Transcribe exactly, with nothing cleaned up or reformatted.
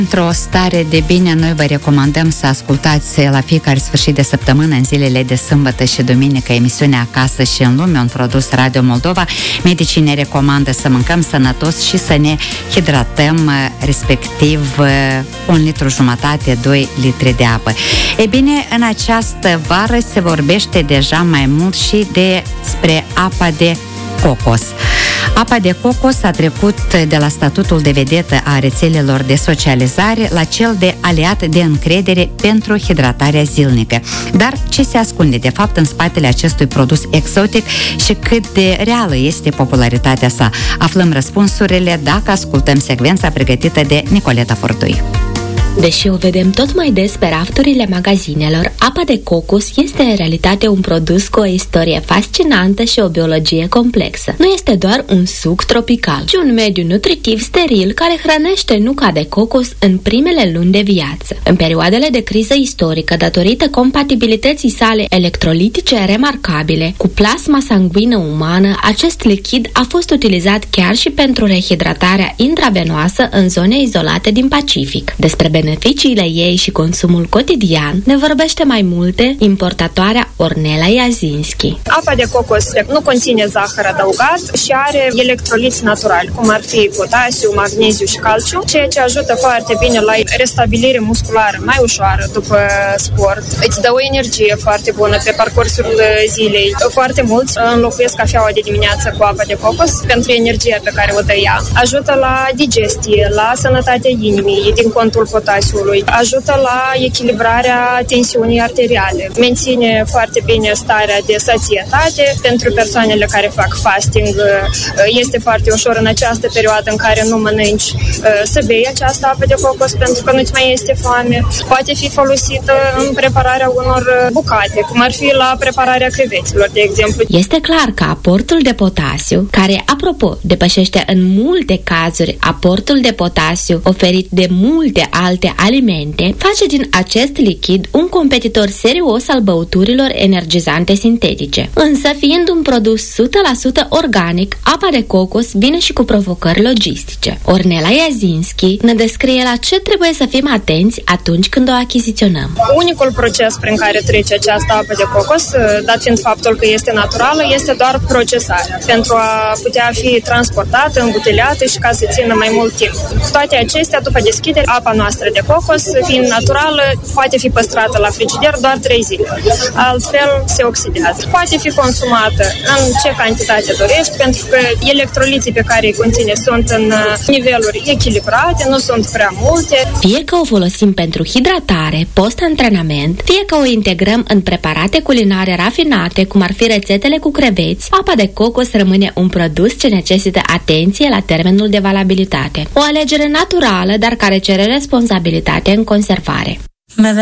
Într-o stare de bine, noi vă recomandăm să ascultați la fiecare sfârșit de săptămână, în zilele de sâmbătă și duminică, emisiunea Acasă și în lume, un produs Radio Moldova. Medicii ne recomandă să mâncăm sănătos și să ne hidratăm, respectiv un litru jumătate, doi litri de apă. E bine, în această vară se vorbește deja mai mult și despre apa de cocos. Apa de cocos a trecut de la statutul de vedetă a rețelelor de socializare la cel de aliat de încredere pentru hidratarea zilnică. Dar ce se ascunde de fapt în spatele acestui produs exotic și cât de reală este popularitatea sa? Aflăm răspunsurile dacă ascultăm secvența pregătită de Nicoleta Fortui. Deși o vedem tot mai des pe rafturile magazinelor, apa de cocos este în realitate un produs cu o istorie fascinantă și o biologie complexă. Nu este doar un suc tropical, ci un mediu nutritiv steril care hrănește nuca de cocos în primele luni de viață. În perioadele de criză istorică, datorită compatibilității sale electrolitice remarcabile cu plasma sanguină umană, acest lichid a fost utilizat chiar și pentru rehidratarea intravenoasă în zone izolate din Pacific. Despre beneficiile ei și consumul cotidian ne vorbește mai multe importatoarea Ornela Iazinski. Apa de cocos nu conține zahăr adăugat și are electroliți naturali, cum ar fi potasiu, magneziu și calciu, ceea ce ajută foarte bine la restabilire musculară mai ușoară după sport. Îți dă o energie foarte bună pe parcursul zilei. Foarte mulți înlocuiesc cafeaua de dimineață cu apă de cocos pentru energia pe care o dă ea. Ajută la digestie, la sănătatea inimii din contul potasiului, ajută la echilibrarea tensiunii arteriale, menține foarte bine starea de sațietate. Pentru persoanele care fac fasting este foarte ușor în această perioadă în care nu mănânci să bei această apă de cocos pentru că nu-ți mai este foame. Poate fi folosită în prepararea unor bucate, cum ar fi la prepararea creveților, de exemplu. Este clar că aportul de potasiu, care, apropo, depășește în multe cazuri aportul de potasiu oferit de multe alte alimente, face din acest lichid un competitor serios al băuturilor energizante sintetice. Însă, fiind un produs o sută la sută organic, apa de cocos vine și cu provocări logistice. Ornela Iazinski ne descrie la ce trebuie să fim atenți atunci când o achiziționăm. Unicul proces prin care trece această apă de cocos, dat fiind faptul că este naturală, este doar procesarea, pentru a putea fi transportată, îmbuteliată și ca să țină mai mult timp. Cu toate acestea, după deschidere, apa noastră de cocos, fiind naturală, poate fi păstrată la frigider doar trei zile. Altfel se oxidează. Poate fi consumată în ce cantitate dorești, pentru că electroliții pe care îi conține sunt în niveluri echilibrate, nu sunt prea multe. Fie că o folosim pentru hidratare, post-antrenament, fie că o integrăm în preparate culinare rafinate, cum ar fi rețetele cu creveți, apa de cocos rămâne un produs ce necesită atenție la termenul de valabilitate. O alegere naturală, dar care cere responsabilitate în conservare.